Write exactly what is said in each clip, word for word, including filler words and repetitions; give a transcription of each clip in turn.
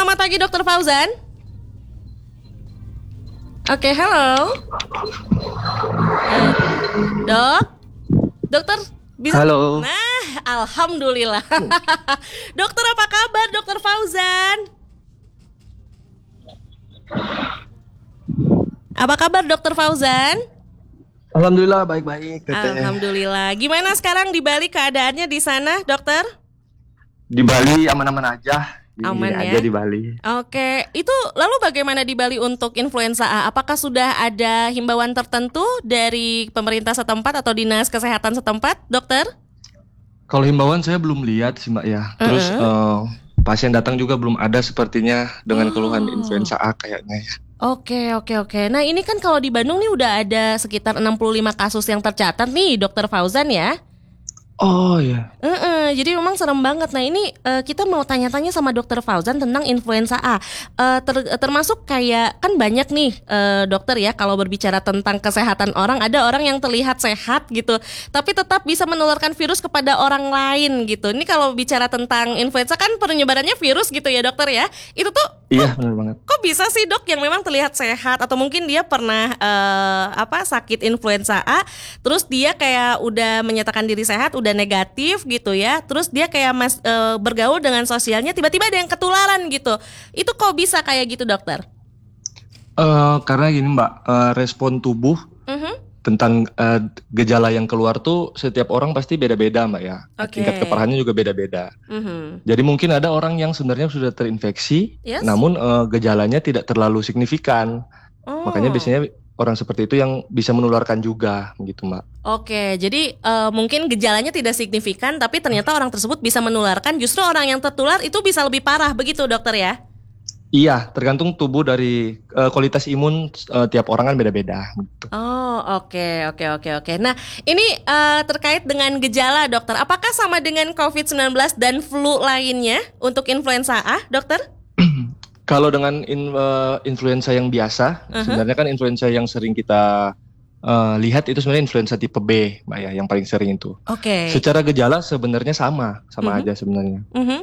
selamat pagi Dokter Fauzan. Oke, halo. Eh, dok, dokter bisa? Halo. Nah, alhamdulillah. Dokter apa kabar, Dokter Fauzan? Apa kabar, Dokter Fauzan? Alhamdulillah baik-baik, Teteh. Alhamdulillah. Gimana sekarang di Bali keadaannya di sana, dokter? Di Bali aman-aman aja. Di Aman aja ya? di Bali. Oke, itu lalu bagaimana di Bali untuk influenza A? Apakah sudah ada himbauan tertentu dari pemerintah setempat atau dinas kesehatan setempat, dokter? Kalau himbauan saya belum lihat sih, Mbak ya. Terus Uh-uh. eh, pasien datang juga belum ada sepertinya dengan Oh. keluhan influenza A kayaknya ya. Oke, oke, oke. Nah, ini kan kalau di Bandung nih udah ada sekitar enam puluh lima kasus yang tercatat nih, Dokter Fauzan ya. Oh ya. Uh-uh, jadi memang serem banget. Nah ini uh, kita mau tanya-tanya sama Dokter Fauzan tentang influenza A. Uh, ter- termasuk kayak kan banyak nih uh, dokter ya kalau berbicara tentang kesehatan orang, ada orang yang terlihat sehat gitu, tapi tetap bisa menularkan virus kepada orang lain gitu. Ini kalau bicara tentang influenza kan penyebarannya virus gitu ya dokter ya. Itu tuh Iya benar banget. kok bisa sih dok yang memang terlihat sehat atau mungkin dia pernah uh, apa sakit influenza A, terus dia kayak udah menyatakan diri sehat, udah negatif gitu ya, terus dia kayak mas uh, bergaul dengan sosialnya, tiba-tiba ada yang ketularan gitu. Itu kok bisa kayak gitu dokter? Eh, karena gini Mbak, eh, respon tubuh Uh-huh. tentang eh, gejala yang keluar tuh setiap orang pasti beda-beda Mbak ya. Oke. Tingkat keparahannya juga beda-beda. Uh-huh. Jadi mungkin ada orang yang sebenarnya sudah terinfeksi, Yes. namun eh, gejalanya tidak terlalu signifikan. Oh. Makanya biasanya orang seperti itu yang bisa menularkan juga, gitu Mbak. Oke, jadi uh, mungkin gejalanya tidak signifikan, tapi ternyata orang tersebut bisa menularkan. Justru orang yang tertular itu bisa lebih parah, begitu dokter ya? Iya, tergantung tubuh dari eh, kualitas imun eh, tiap orang kan beda-beda. Gitu. Oh, oke, oke, oke, oke. Nah, ini uh, terkait dengan gejala, dokter. Apakah sama dengan covid sembilan belas dan flu lainnya untuk influenza A, dokter? Kalau dengan in- eh, influenza yang biasa, Uh-huh. sebenarnya kan influenza yang sering kita eh, lihat itu sebenarnya influenza tipe B, Mbak ya, yang paling sering itu. Oke. Secara gejala sebenarnya sama, sama Mhm. aja sebenarnya. Mhm.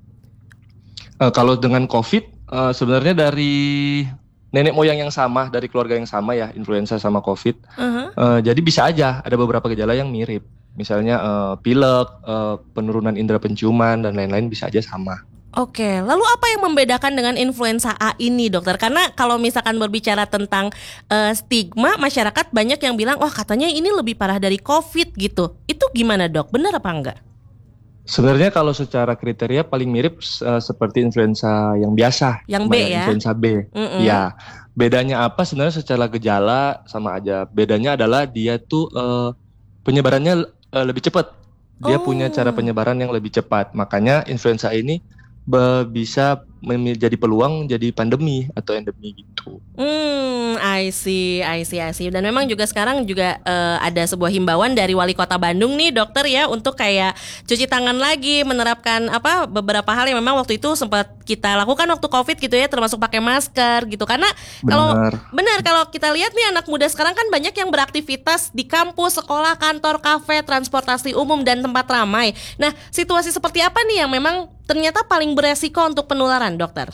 Eh, kalau dengan COVID, eh, sebenarnya dari nenek moyang yang sama, dari keluarga yang sama ya, influenza sama COVID. Uh-huh. Eh, jadi bisa aja ada beberapa gejala yang mirip. Misalnya eh, pilek, eh, penurunan indera penciuman dan lain-lain bisa aja sama. Oke, lalu apa yang membedakan dengan influenza A ini, dokter? Karena kalau misalkan berbicara tentang uh, stigma, masyarakat banyak yang bilang, wah katanya ini lebih parah dari COVID gitu. Itu gimana dok? Benar apa enggak? Sebenarnya kalau secara kriteria paling mirip eh, seperti influenza yang biasa, Yang B Mbak ya? influenza B. Mm-mm. Ya, bedanya apa sebenarnya secara gejala sama aja. Bedanya adalah dia tuh eh, penyebarannya eh, lebih cepat. Dia Oh. punya cara penyebaran yang lebih cepat. Makanya influenza ini be- bisa menjadi peluang jadi pandemi atau endemi gitu. Hmm, I see, I see, I see. Dan memang juga sekarang juga eh, ada sebuah himbauan dari Wali Kota Bandung nih, dokter ya, untuk kayak cuci tangan lagi, menerapkan apa beberapa hal yang memang waktu itu sempat kita lakukan waktu COVID gitu ya, termasuk pakai masker gitu. Karena kalau Benar. benar kalau kita lihat nih anak muda sekarang kan banyak yang beraktivitas di kampus, sekolah, kantor, kafe, transportasi umum dan tempat ramai. Nah, situasi seperti apa nih yang memang ternyata paling beresiko untuk penularan, dokter?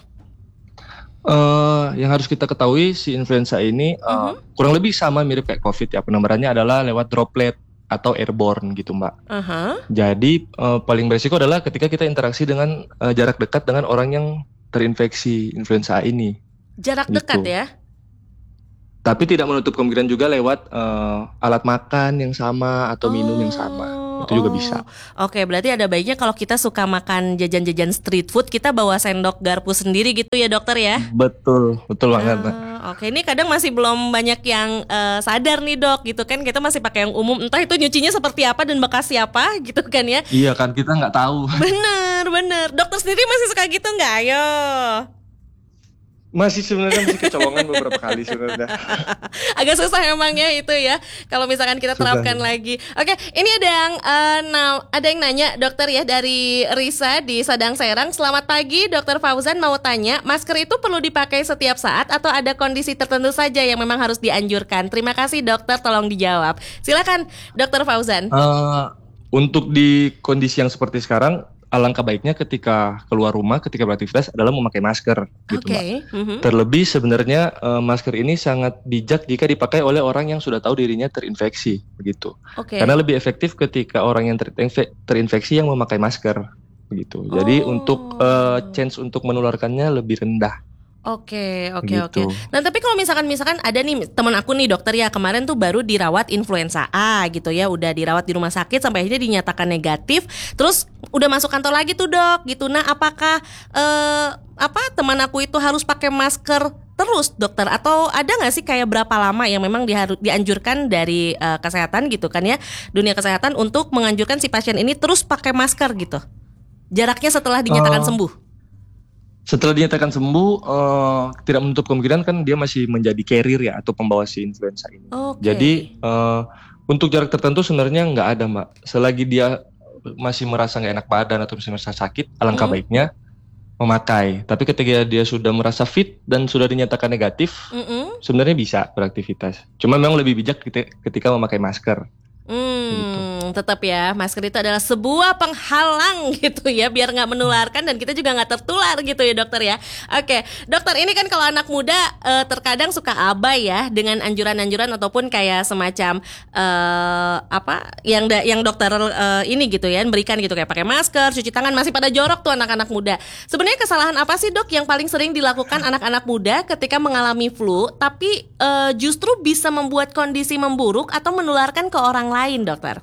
Eh, yang harus kita ketahui si influenza ini eh, Mhm. kurang lebih sama mirip kayak COVID ya. Penularannya adalah lewat droplet atau airborne gitu Mbak. Aha. Jadi eh, paling beresiko adalah ketika kita interaksi dengan eh, jarak dekat dengan orang yang terinfeksi influenza A ini. Jarak Gitu. dekat ya. Tapi tidak menutup kemungkinan juga lewat eh, alat makan yang sama atau minum yang sama. Itu juga oh. bisa. Oke, berarti ada baiknya kalau kita suka makan jajan-jajan street food, kita bawa sendok garpu sendiri gitu ya dokter ya. Betul, betul banget Mbak. Ah, Oke, ini kadang masih belum banyak yang eh, sadar nih dok, gitu kan kita masih pakai yang umum, entah itu nyucinya seperti apa dan bekas siapa, gitu kan ya. Iya kan kita nggak tahu. Bener, bener. Dokter sendiri masih suka gitu nggak? Ayo. Masih sebenarnya masih kecolongan beberapa kali sebenarnya. Agak susah emangnya itu ya. Kalau misalkan kita Susah. terapkan lagi. Oke, ini ada yang eh, na- ada yang nanya dokter ya dari Risa di Sadang Serang. Selamat pagi, Dokter Fauzan mau tanya, masker itu perlu dipakai setiap saat atau ada kondisi tertentu saja yang memang harus dianjurkan? Terima kasih dokter, tolong dijawab. Silakan Dokter Fauzan. Eh, untuk di kondisi yang seperti sekarang alangkah baiknya ketika keluar rumah, ketika beraktivitas adalah memakai masker, gitu Mbak. Oke. Mhm. Terlebih sebenarnya uh, masker ini sangat bijak jika dipakai oleh orang yang sudah tahu dirinya terinfeksi, begitu. Oke. Karena lebih efektif ketika orang yang terinfe- terinfeksi yang memakai masker, begitu. Jadi Oh. untuk uh, chance untuk menularkannya lebih rendah. Oke, oke, oke. Gitu. Nah, tapi kalau misalkan misalkan ada nih teman aku nih dokter ya, kemarin tuh baru dirawat influenza A gitu ya, udah dirawat di rumah sakit sampai akhirnya dinyatakan negatif, terus udah masuk kantor lagi tuh dok gitu. Nah, apakah eh, apa teman aku itu harus pakai masker terus dokter, atau ada nggak sih kayak berapa lama yang memang diharu- dianjurkan dari eh, kesehatan gitu kan ya, dunia kesehatan untuk menganjurkan si pasien ini terus pakai masker gitu? Jaraknya setelah dinyatakan Uh, sembuh? Setelah dinyatakan sembuh, uh, tidak menutup kemungkinan kan dia masih menjadi carrier ya atau pembawa si influenza ini. Oke. Jadi uh, untuk jarak tertentu sebenarnya nggak ada Mbak. Selagi dia masih merasa nggak enak badan atau masih merasa sakit, alangkah Hmm. baiknya memakai. Tapi ketika dia sudah merasa fit dan sudah dinyatakan negatif, Mm-mm. sebenarnya bisa beraktivitas. Cuma memang lebih bijak ketika, ketika memakai masker. Hmm, tetap ya, masker itu adalah sebuah penghalang gitu ya, biar nggak menularkan dan kita juga nggak tertular gitu ya dokter ya. Oke, dokter, ini kan kalau anak muda eh, terkadang suka abai ya dengan anjuran-anjuran ataupun kayak semacam eh, apa yang da- yang dokter eh, ini gitu ya berikan gitu, kayak pakai masker, cuci tangan, masih pada jorok tuh anak-anak muda. Sebenarnya kesalahan apa sih dok yang paling sering dilakukan anak-anak muda ketika mengalami flu, tapi eh, justru bisa membuat kondisi memburuk atau menularkan ke orang lain, dokter?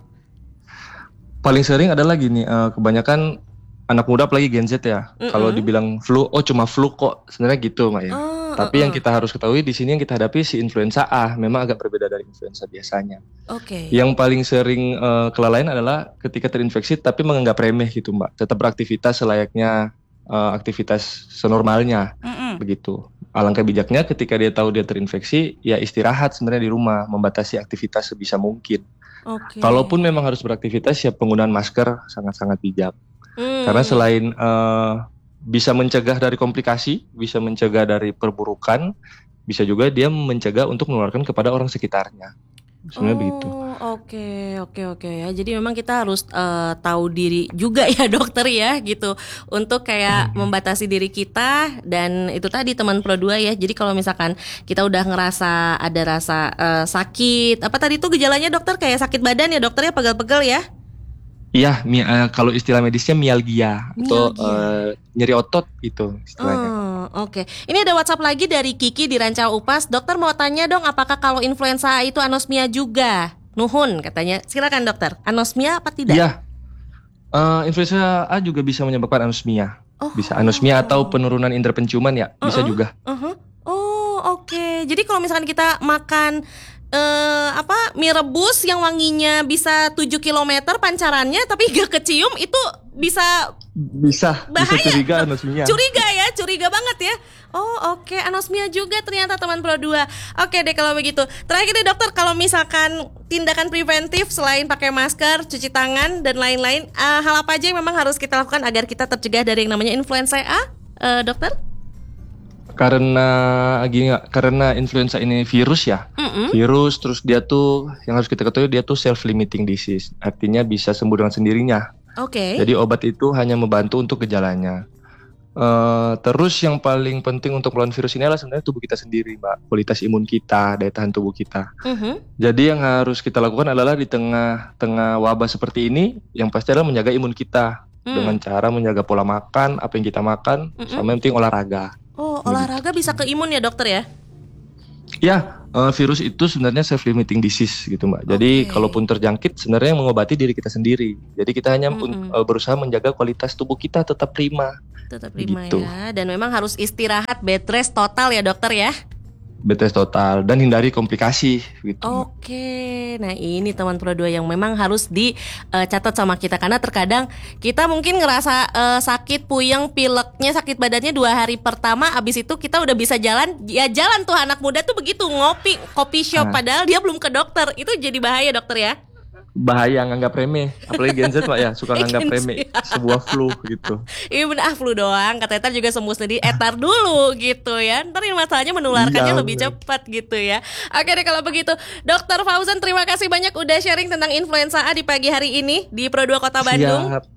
Paling sering adalah gini, uh, kebanyakan anak muda apalagi Gen Z ya. Mm-mm. Kalau dibilang flu, oh cuma flu kok, sebenarnya gitu Mbak ya. Oh, Tapi uh-uh. yang kita harus ketahui di sini yang kita hadapi si influenza A, memang agak berbeda dari influenza biasanya. Oke. Yang paling sering uh, kelalaian adalah ketika terinfeksi tapi menganggap remeh gitu Mbak. Tetap beraktivitas selayaknya uh, aktivitas senormalnya, Mm-mm. begitu. Alangkah bijaknya ketika dia tahu dia terinfeksi, ya istirahat sebenarnya di rumah, membatasi aktivitas sebisa mungkin. Oke. Kalaupun memang harus beraktivitas, ya penggunaan masker sangat-sangat bijak. Hmm. Karena selain uh, bisa mencegah dari komplikasi, bisa mencegah dari perburukan, bisa juga dia mencegah untuk menularkan kepada orang sekitarnya. Sebenarnya begitu. Oh, oke, oke, oke ya. Jadi memang kita harus eh, tahu diri juga ya dokter ya gitu, untuk kayak membatasi diri kita. Dan itu tadi teman Pro dua ya. Jadi kalau misalkan kita udah ngerasa ada rasa eh, sakit, apa tadi tuh gejalanya dokter, kayak sakit badan ya dokter ya, pegel-pegel ya? Iya, mi- uh, kalau istilah medisnya mialgia, atau Mialgia. uh, nyeri otot gitu istilahnya. Oh, oke. Ini ada WhatsApp lagi dari Kiki di Ranca Upas. Dokter mau tanya dong, apakah kalau influenza A itu anosmia juga? Nuhun katanya. Silakan dokter. Anosmia apa tidak? Iya, uh, influenza A juga bisa menyebabkan anosmia. Oh. Bisa anosmia atau penurunan indera penciuman ya, bisa Uh-uh. juga. Uh-huh. Oh, oke. Jadi kalau misalkan kita makan eh apa mie rebus yang wanginya bisa tujuh kilometer pancarannya tapi gak kecium, itu bisa Bisa, bisa bahaya. curiga anosmia. Curiga ya, curiga banget ya. Oh, oke, anosmia juga ternyata teman Pro dua. Oke deh kalau begitu. Terakhir deh dokter, kalau misalkan tindakan preventif selain pakai masker, cuci tangan dan lain-lain, eh, hal apa aja yang memang harus kita lakukan agar kita tercegah dari yang namanya influenza A, eh, dokter? Karena gini, karena influenza ini virus ya, Mm-mm. virus, terus dia tuh yang harus kita ketahui dia tuh self limiting disease, artinya bisa sembuh dengan sendirinya. Oke. Jadi obat itu hanya membantu untuk gejalanya. Eh, terus yang paling penting untuk melawan virus ini adalah sebenarnya tubuh kita sendiri, Mbak, kualitas imun kita, daya tahan tubuh kita. Mhm. Jadi yang harus kita lakukan adalah di tengah-tengah wabah seperti ini, yang pasti adalah menjaga imun kita Hmm. dengan cara menjaga pola makan, apa yang kita makan, Mm-mm. sama yang penting olahraga. Oh, olahraga bisa ke imun ya dokter ya? Ya, eh, virus itu sebenarnya self-limiting disease gitu Mbak. Jadi Oke. kalaupun terjangkit sebenarnya yang mengobati diri kita sendiri. Jadi kita hanya un- Mm-mm. eh, berusaha menjaga kualitas tubuh kita tetap prima. Tetap prima Begitu. ya. Dan memang harus istirahat, bed rest total ya dokter ya? Bed rest total dan hindari komplikasi gitu. Mbak. Oke, nah ini teman Pro dua yang memang harus dicatat sama kita, karena terkadang kita mungkin ngerasa eh, sakit, puyeng, pileknya, sakit badannya dua hari pertama, abis itu kita udah bisa jalan, ya jalan tuh anak muda tuh begitu ngopi, kopi shop, Ah. padahal dia belum ke dokter, itu jadi bahaya dokter ya. Bahaya nganggap remeh, apalagi Gen Z Mbak ya, suka nganggap Gen Z. remeh sebuah flu gitu. Iya bener, ah flu doang, kata Etar juga sembuh sendiri, etar dulu gitu ya. Ntar ini masalahnya menularkannya Iya, lebih bener. cepat gitu ya. Oke deh kalau begitu, Dokter Fauzan terima kasih banyak udah sharing tentang influenza A di pagi hari ini di Pro dua Kota Bandung. Siap.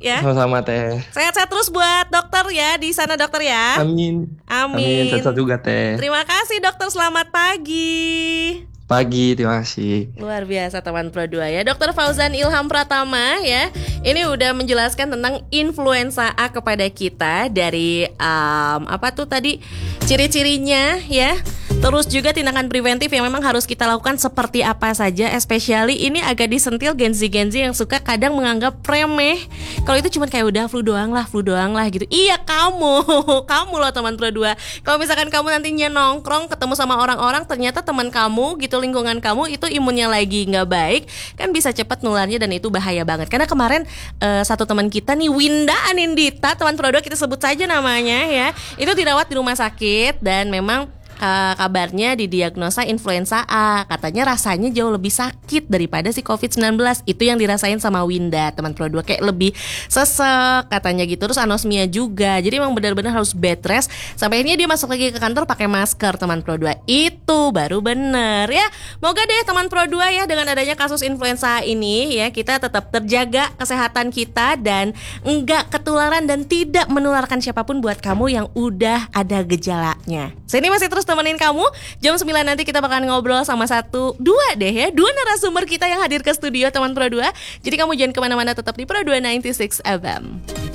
ya. Sama-sama Teh. Sehat-sehat terus buat dokter ya di sana dokter ya. Amin. Amin. Amin. Sehat juga Teh. Terima kasih dokter, selamat pagi. Pagi, terima kasih. Luar biasa teman Pro dua ya. dokter Fauzan Ilham Pratama ya. Ini udah menjelaskan tentang influenza A kepada kita dari um, apa tuh tadi ciri-cirinya ya. Terus juga tindakan preventif yang memang harus kita lakukan seperti apa saja. Especially ini agak disentil Gen-Z-Gen Z yang suka kadang menganggap remeh. Kalau itu cuma kayak udah flu doang lah, flu doang lah gitu. Iya kamu, kamu loh teman Pro dua. Kalau misalkan kamu nantinya nongkrong ketemu sama orang-orang, ternyata teman kamu gitu, lingkungan kamu itu imunnya lagi nggak baik, kan bisa cepat nularnya dan itu bahaya banget. Karena kemarin uh, satu teman kita nih, Winda Anindita, teman Pro dua kita sebut saja namanya ya, itu dirawat di rumah sakit dan memang Uh, kabarnya didiagnosa influenza A. Katanya rasanya jauh lebih sakit daripada si covid sembilan belas. Itu yang dirasain sama Winda, teman Pro dua, kayak lebih sesek katanya gitu. Terus anosmia juga. Jadi emang benar-benar harus bed rest. Sampai akhirnya dia masuk lagi ke kantor pakai masker, teman Pro dua. Itu baru bener ya. Moga deh teman Pro dua ya, dengan adanya kasus influenza ini ya, kita tetap terjaga kesehatan kita dan enggak ketularan dan tidak menularkan siapapun buat kamu yang udah ada gejalanya. Sini masih terus temenin kamu. Jam sembilan nanti kita bakalan ngobrol sama satu, dua deh ya, dua narasumber kita yang hadir ke studio teman Pro dua. Jadi kamu jangan kemana-mana, tetap di Pro dua sembilan puluh enam F M.